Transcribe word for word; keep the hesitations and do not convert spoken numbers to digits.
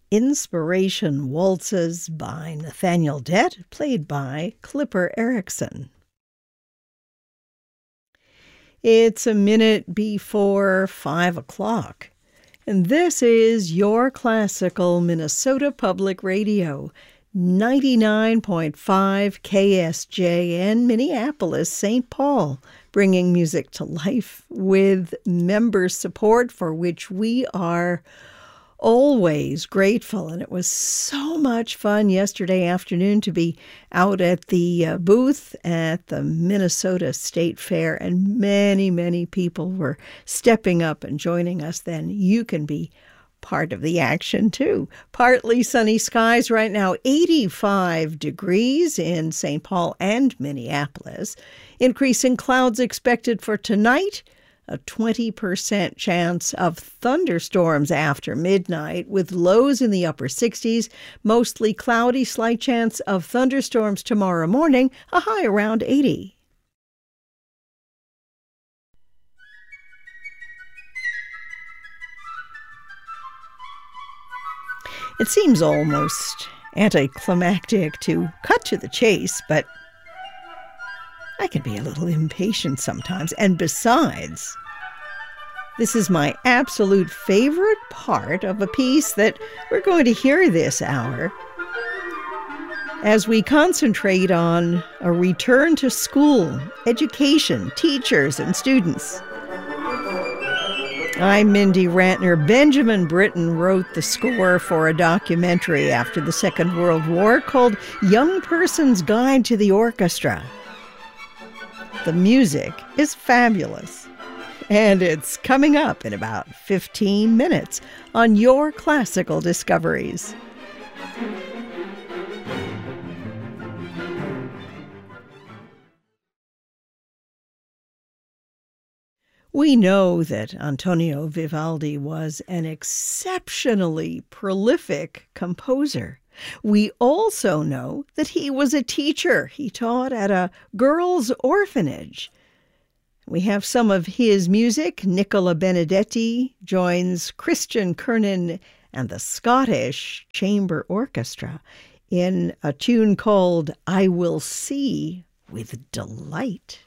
Inspiration Waltzes by Nathaniel Dett, played by Clipper Erickson. It's a minute before five o'clock, and this is your classical Minnesota Public Radio, ninety-nine point five K S J N, Minneapolis, Saint Paul, bringing music to life with member support for which we are always grateful. And it was so much fun yesterday afternoon to be out at the uh, booth at the Minnesota State Fair, and many, many people were stepping up and joining us then. You can be part of the action too. Partly sunny skies right now, eighty-five degrees in Saint Paul and Minneapolis. Increasing clouds expected for tonight. A twenty percent chance of thunderstorms after midnight with lows in the upper sixties. Mostly cloudy, slight chance of thunderstorms tomorrow morning, a high around eighty. It seems almost anticlimactic to cut to the chase, but I can be a little impatient sometimes. And besides, this is my absolute favorite part of a piece that we're going to hear this hour as we concentrate on a return to school, education, teachers, and students. I'm Mindy Rantner. Benjamin Britten wrote the score for a documentary after the Second World War called Young Person's Guide to the Orchestra. The music is fabulous, and it's coming up in about fifteen minutes on Your Classical Discoveries. We know that Antonio Vivaldi was an exceptionally prolific composer. We also know that he was a teacher. He taught at a girls' orphanage. We have some of his music. Nicola Benedetti joins Christian Kernin and the Scottish Chamber Orchestra in a tune called I Will See with Delight.